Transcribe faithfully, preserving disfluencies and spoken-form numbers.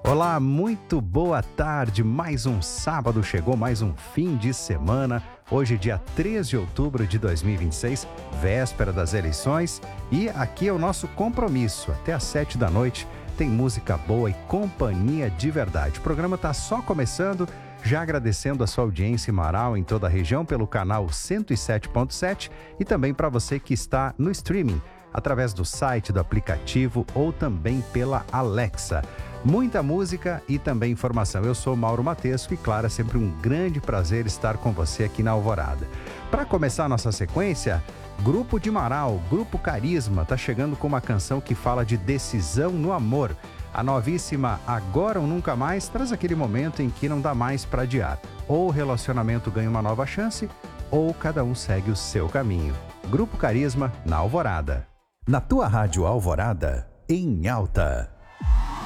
Olá, muito boa tarde. Mais um sábado chegou, mais um fim de semana. Hoje, dia três de outubro de dois mil e vinte e seis, véspera das eleições. E aqui é o nosso compromisso. Até às sete da noite tem música boa e companhia de verdade. O programa está só começando. Já agradecendo a sua audiência em Marau, em toda a região, pelo canal cento e sete ponto sete e também para você que está no streaming, através do site, do aplicativo ou também pela Alexa. Muita música e também informação. Eu sou Mauro Matesco e, claro, é sempre um grande prazer estar com você aqui na Alvorada. Para começar a nossa sequência, Grupo de Marau, Grupo Carisma, está chegando com uma canção que fala de decisão no amor. A novíssima Agora ou Nunca Mais traz aquele momento em que não dá mais para adiar. Ou o relacionamento ganha uma nova chance, ou cada um segue o seu caminho. Grupo Carisma, na Alvorada. Na tua rádio Alvorada, em alta.